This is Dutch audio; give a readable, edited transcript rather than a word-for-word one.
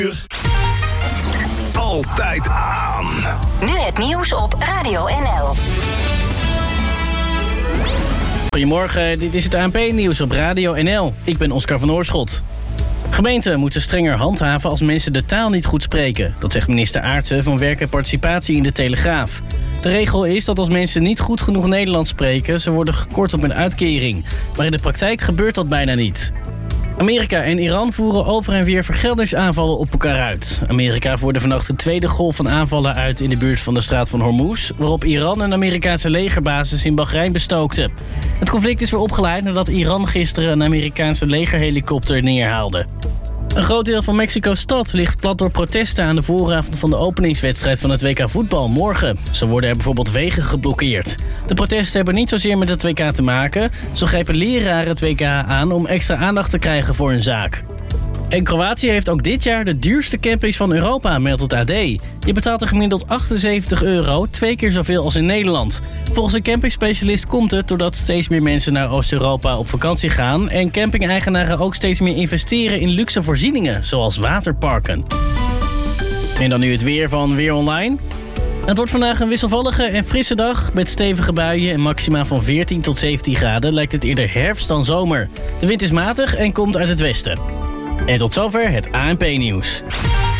Altijd aan. Nu het nieuws op Radio NL. Goedemorgen, dit is het ANP-nieuws op Radio NL. Ik ben Oscar van Oorschot. Gemeenten moeten strenger handhaven als mensen de taal niet goed spreken. Dat zegt minister Aartsen van Werk en Participatie in de Telegraaf. De regel is dat als mensen niet goed genoeg Nederlands spreken, ze worden gekort op een uitkering. Maar in de praktijk gebeurt dat bijna niet. Amerika en Iran voeren over en weer vergeldingsaanvallen op elkaar uit. Amerika voerde vannacht een tweede golf van aanvallen uit in de buurt van de straat van Hormuz, waarop Iran een Amerikaanse legerbasis in Bahrein bestookte. Het conflict is weer opgeleid nadat Iran gisteren een Amerikaanse legerhelikopter neerhaalde. Een groot deel van Mexico-stad ligt plat door protesten aan de vooravond van de openingswedstrijd van het WK voetbal morgen. Zo worden er bijvoorbeeld wegen geblokkeerd. De protesten hebben niet zozeer met het WK te maken. Zo grijpen leraren het WK aan om extra aandacht te krijgen voor hun zaak. En Kroatië heeft ook dit jaar de duurste campings van Europa, meldt het AD. Je betaalt er gemiddeld €78, 2 keer zoveel als in Nederland. Volgens een campingspecialist komt het doordat steeds meer mensen naar Oost-Europa op vakantie gaan en camping-eigenaren ook steeds meer investeren in luxe voorzieningen, zoals waterparken. En dan nu het weer van Weer Online. Het wordt vandaag een wisselvallige en frisse dag met stevige buien en maxima van 14 tot 17 graden. Lijkt het eerder herfst dan zomer. De wind is matig en komt uit het westen. En tot zover het ANP-nieuws.